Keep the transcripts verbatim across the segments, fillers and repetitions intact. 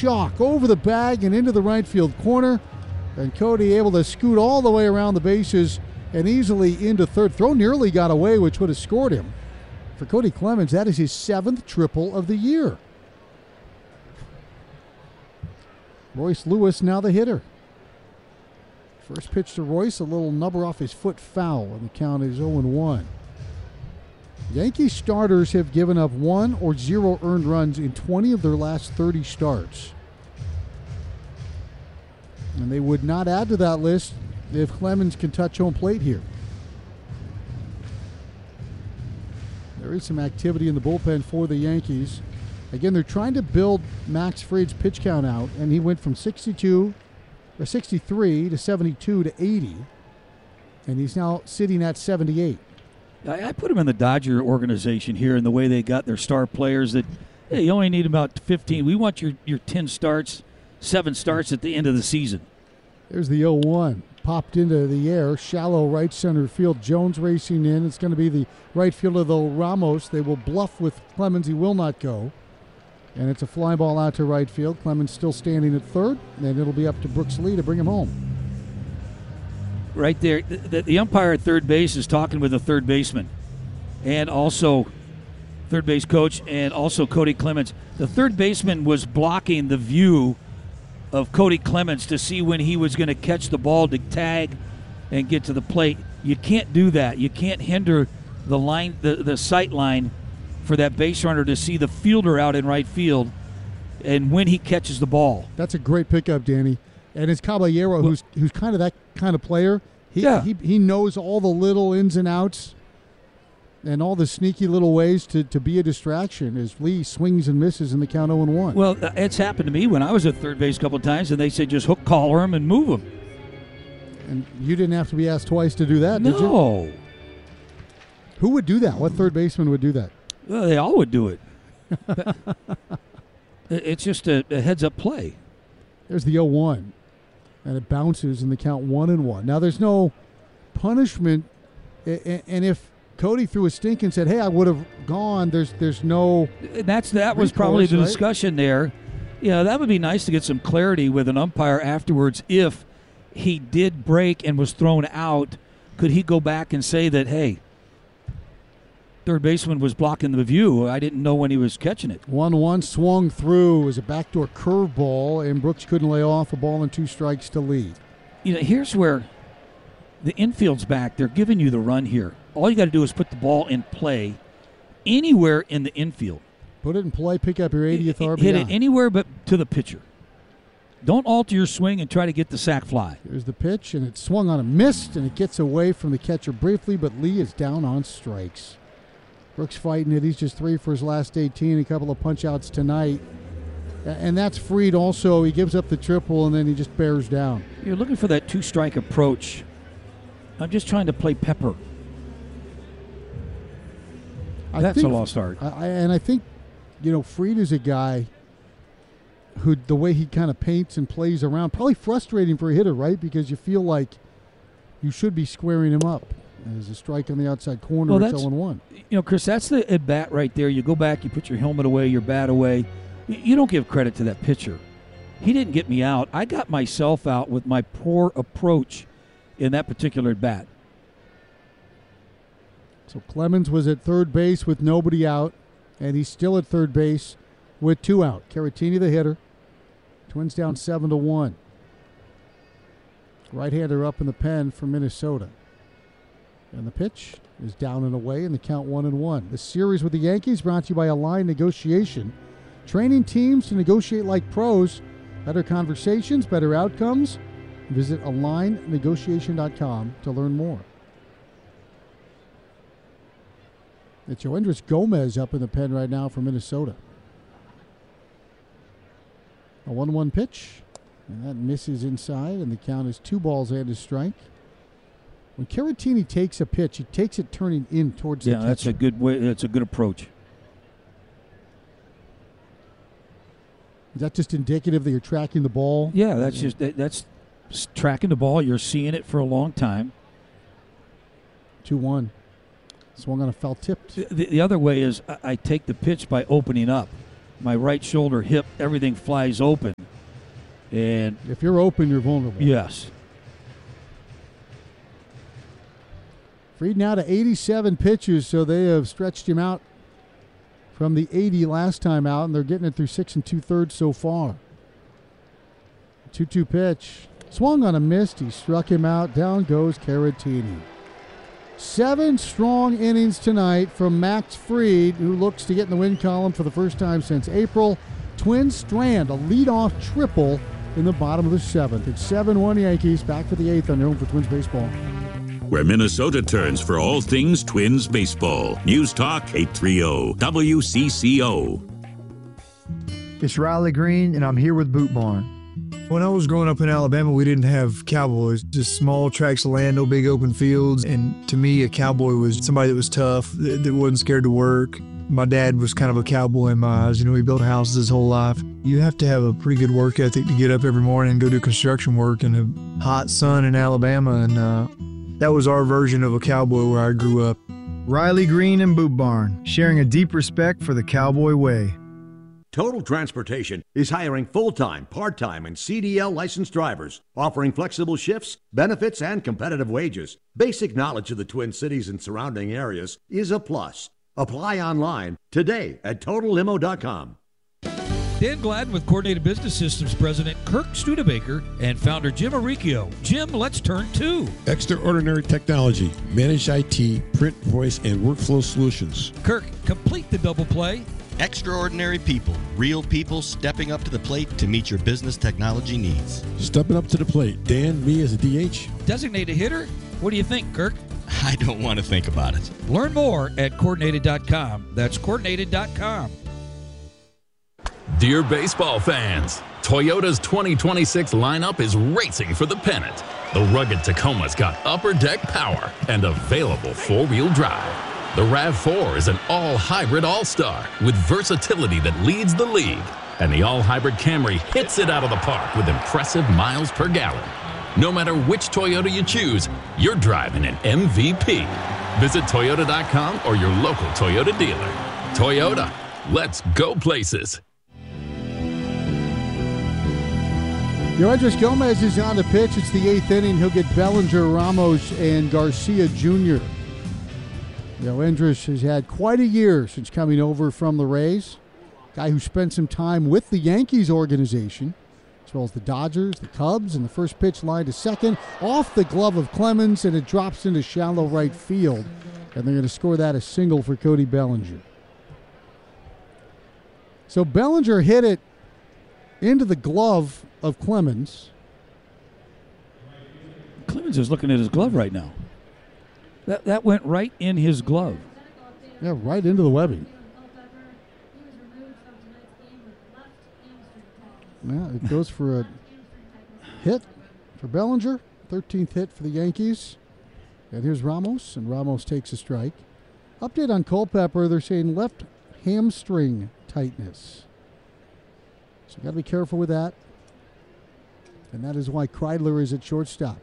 shock over the bag and into the right field corner. And Cody able to scoot all the way around the bases and easily into third. Throw nearly got away, which would have scored him. For Cody Clemens, that is his seventh triple of the year. Royce Lewis now the hitter. First pitch to Royce, a little nubber off his foot foul, and the count is oh and one. Yankee starters have given up one or zero earned runs in twenty of their last thirty starts. And they would not add to that list if Clemens can touch home plate here. There is some activity in the bullpen for the Yankees. Again, they're trying to build Max Fried's pitch count out, and he went from sixty-two or sixty-three to seventy-two to eighty, and he's now sitting at seventy-eight. I, I put him in the Dodger organization here in the way they got their star players that, hey, you only need about fifteen. We want your, your ten starts, seven starts at the end of the season. There's the oh one. Popped into the air. Shallow right center field. Jones racing in. It's going to be the right fielder, though, Ramos. They will bluff with Clemens. He will not go. And it's a fly ball out to right field. Clemens still standing at third. And it'll be up to Brooks Lee to bring him home. Right there, the, the umpire at third base is talking with the third baseman and also third base coach and also Cody Clemens. The third baseman was blocking the view of Cody Clemens to see when he was going to catch the ball to tag and get to the plate. You can't do that. You can't hinder the line, the, the sight line for that base runner to see the fielder out in right field and when he catches the ball. That's a great pickup, Danny. And it's Caballero, well, who's who's kind of that kind of player. He, yeah. he he knows all the little ins and outs and all the sneaky little ways to, to be a distraction as Lee swings and misses in the count oh and one. Well, it's happened to me when I was at third base a couple of times, and they said just hook collar him and move him. And you didn't have to be asked twice to do that, no. did you? No. Who would do that? What third baseman would do that? Well, they all would do it. It's just a, a heads-up play. There's the oh one. And it bounces in the count one and one. Now, there's no punishment. And if Cody threw a stink and said, hey, I would have gone, there's there's no That's That was recourse, probably the right? discussion there. Yeah, that would be nice to get some clarity with an umpire afterwards. If he did break and was thrown out, could he go back and say that, hey, third baseman was blocking the view. I didn't know when he was catching it. one one swung through as a backdoor curveball, and Brooks couldn't lay off. A ball and two strikes to lead. You know, here's where the infield's back. They're giving you the run here. All you got to do is put the ball in play anywhere in the infield. Put it in play, pick up your eightieth R B I. Hit it anywhere but to the pitcher. Don't alter your swing and try to get the sac fly. Here's the pitch, and it swung on a missed, and it gets away from the catcher briefly, but Lee is down on strikes. Brooks fighting it. He's just three for his last eighteen. A couple of punch-outs tonight. And that's Fried also. He gives up the triple, and then he just bears down. You're looking for that two-strike approach. I'm just trying to play pepper. I That's think, a lost art. I, I, and I think, you know, Fried is a guy who, the way he kind of paints and plays around, probably frustrating for a hitter, right? Because you feel like you should be squaring him up. There's a strike on the outside corner. Well, it's oh and one. You know, Chris, that's the at bat right there. You go back, you put your helmet away, your bat away. You don't give credit to that pitcher. He didn't get me out. I got myself out with my poor approach in that particular at bat. So Clemens was at third base with nobody out, and he's still at third base with two out. Caratini the hitter. Twins down seven to one. Right-hander up in the pen for Minnesota. And the pitch is down and away in the count one and one. The series with the Yankees brought to you by Align Negotiation. Training teams to negotiate like pros. Better conversations, better outcomes. Visit align negotiation dot com to learn more. It's Yoendris Gomez up in the pen right now for Minnesota. A one one pitch. And that misses inside, and the count is two balls and a strike. When Caratini takes a pitch, he takes it turning in towards yeah, the catcher. Yeah, that's a good way. That's a good approach. Is that just indicative that you're tracking the ball? Yeah, that's just that, that's tracking the ball. You're seeing it for a long time. two one. Swung on a foul tip. The, the other way is I, I take the pitch by opening up. my right shoulder, hip, everything flies open. And if you're open, you're vulnerable. Yes. Fried now to eighty-seven pitches, so they have stretched him out from the eighty last time out, and they're getting it through six and two-thirds so far. two two pitch. Swung on a missed. He struck him out. Down goes Caratini. Seven strong innings tonight from Max Fried, who looks to get in the win column for the first time since April. Twins strand a leadoff triple in the bottom of the seventh. It's seven one Yankees. Back for the eighth on your home for Twins baseball. Where Minnesota turns for all things Twins baseball. News Talk eight thirty W C C O. It's Riley Green, and I'm here with Boot Barn. When I was growing up in Alabama, we didn't have cowboys, just small tracts of land, no big open fields. And to me, a cowboy was somebody that was tough, that, that wasn't scared to work. My dad was kind of a cowboy in my eyes. You know, he built houses his whole life. You have to have a pretty good work ethic to get up every morning and go do construction work in the hot sun in Alabama. And uh, that was our version of a cowboy where I grew up. Riley Green and Boot Barn, sharing a deep respect for the cowboy way. Total Transportation is hiring full-time, part-time, and C D L licensed drivers, offering flexible shifts, benefits, and competitive wages. Basic knowledge of the Twin Cities and surrounding areas is a plus. Apply online today at total limo dot com. Dan Gladden with Coordinated Business Systems President Kirk Studebaker and founder Jim Arricchio. Jim, let's turn to Extraordinary Technology, Managed I T, Print, Voice, and Workflow Solutions. Kirk, complete the double play. Extraordinary people, real people stepping up to the plate to meet your business technology needs. Stepping up to the plate. Dan, me as a D H. Designated hitter? What do you think, Kirk? I don't want to think about it. Learn more at coordinated dot com. That's coordinated dot com. Dear baseball fans, Toyota's twenty twenty-six lineup is racing for the pennant. The rugged Tacoma's got upper deck power and available four-wheel drive. The RAV four is an all-hybrid all-star with versatility that leads the league. And the all-hybrid Camry hits it out of the park with impressive miles per gallon. No matter which Toyota you choose, you're driving an M V P. Visit Toyota dot com or your local Toyota dealer. Toyota, let's go places. Yoendris Gomez is on the pitch. It's the eighth inning. He'll get Bellinger, Ramos, and Garcia Junior Yoendris has had quite a year since coming over from the Rays. Guy who spent some time with the Yankees organization, as well as the Dodgers, the Cubs, and the first pitch line to second. Off the glove of Clemens, and it drops into shallow right field. And they're going to score that a single for Cody Bellinger. So Bellinger hit it into the glove of Clemens. Clemens is looking at his glove right now. That that went right in his glove. Yeah, right into the webbing. Yeah, it goes for a hit for Bellinger. thirteenth hit for the Yankees. And here's Ramos, and Ramos takes a strike. Update on Culpepper, they're saying left hamstring tightness. So you got to be careful with that. And that is why Kreidler is at shortstop.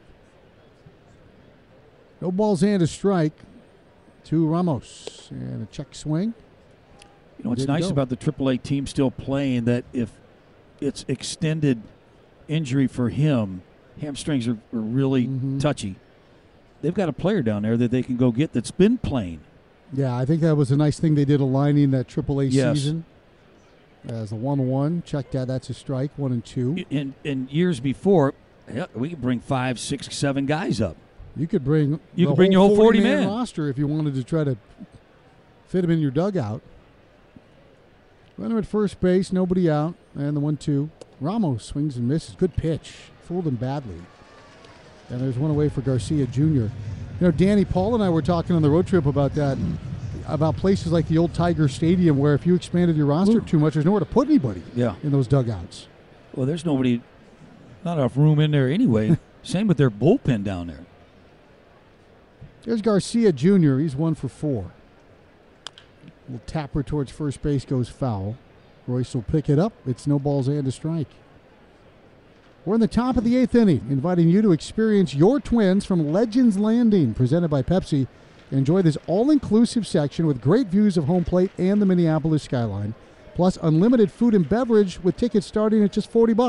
No balls and a strike to Ramos. And a check swing. You know what's nice go. about the triple A team still playing, that if it's extended injury for him, hamstrings are, are really mm-hmm. touchy. They've got a player down there that they can go get that's been playing. Yeah, I think that was a nice thing they did, aligning that triple A yes. season. As a one one, check that, that's a strike, one and two. In, in years before, yeah, we could bring five, six, seven guys up. You could bring you the could bring whole your whole forty man man roster if you wanted to try to fit him in your dugout. Run him at first base, nobody out, and the one two. Ramos swings and misses. Good pitch. Fooled him badly. And there's one away for Garcia Junior You know, Danny, Paul and I were talking on the road trip about that, about places like the old Tiger Stadium where if you expanded your roster Ooh. too much, there's nowhere to put anybody yeah. in those dugouts. Well, there's nobody, not enough room in there anyway. Same with their bullpen down there. There's Garcia Junior He's one for four. Little tapper towards first base goes foul. Royce will pick it up. It's no balls and a strike. We're in the top of the eighth inning, inviting you to experience your Twins from Legends Landing, presented by Pepsi. Enjoy this all-inclusive section with great views of home plate and the Minneapolis skyline, plus unlimited food and beverage with tickets starting at just forty bucks.